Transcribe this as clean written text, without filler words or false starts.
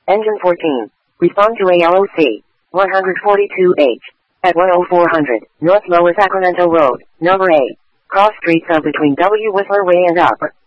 Engine 14. Respond to ALOC. 142H. At 10400, North Lower Sacramento Road, number 8. Cross streets of between W. Whistler Way and Upper